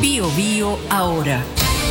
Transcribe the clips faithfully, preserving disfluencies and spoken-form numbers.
Bio Bio ahora.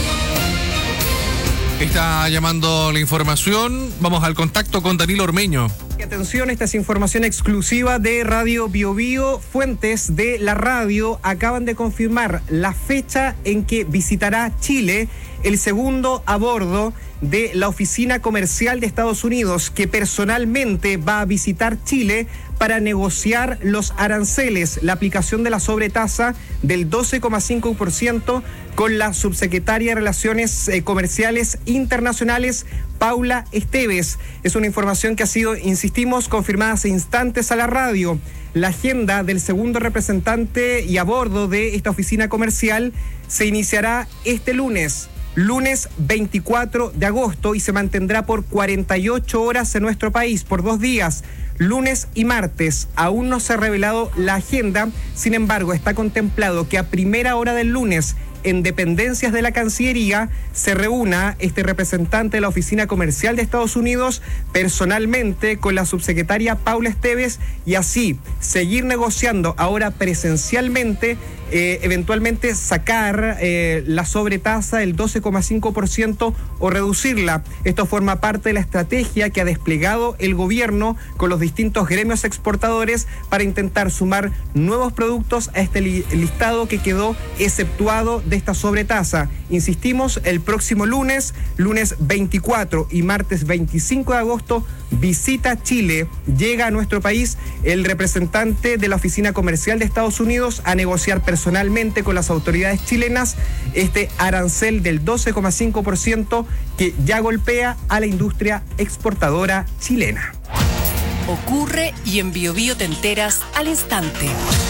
Está llamando la información. Vamos al contacto con Danilo Ormeño. Atención, esta es información exclusiva de Radio Bio Bio. Fuentes de la radio acaban de confirmar la fecha en que visitará Chile el segundo a bordo de la Oficina Comercial de Estados Unidos, que personalmente va a visitar Chile para negociar los aranceles, la aplicación de la sobretasa del doce coma cinco por ciento con la subsecretaria de Relaciones eh, Comerciales Internacionales, Paula Esteves. Es una información que ha sido, insistimos, confirmada hace instantes a la radio. La agenda del segundo representante y a bordo de esta oficina comercial se iniciará este lunes. Lunes veinticuatro de agosto y se mantendrá por cuarenta y ocho horas en nuestro país, por dos días, lunes y martes. Aún no se ha revelado la agenda, sin embargo, está contemplado que a primera hora del lunes, en dependencias de la Cancillería, se reúna este representante de la Oficina Comercial de Estados Unidos personalmente con la subsecretaria Paula Esteves y así seguir negociando ahora presencialmente, eh, eventualmente sacar eh, la sobretasa del doce coma cinco por ciento o reducirla. Esto forma parte de la estrategia que ha desplegado el gobierno con los distintos gremios exportadores para intentar sumar nuevos productos a este li- listado que quedó exceptuado de esta sobretasa. Insistimos, el próximo lunes, lunes veinticuatro y martes veinticinco de agosto, visita Chile. Llega a nuestro país el representante de la Oficina Comercial de Estados Unidos a negociar personalmente con las autoridades chilenas este arancel del doce coma cinco por ciento que ya golpea a la industria exportadora chilena. Ocurre y en Bio Bio te enteras al instante.